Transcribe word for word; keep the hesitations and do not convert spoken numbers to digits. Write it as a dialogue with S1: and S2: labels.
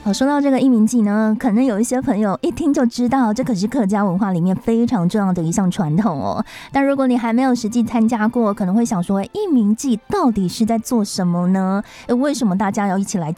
S1: 好，说到这个义民祭呢，可能有一些朋友一听就知道，这可是客家文化里面非常重要的一项传统哦。但如果你还没有实际参加过，可能会想说，义民祭到底是在做什么呢？为什么大家要一起来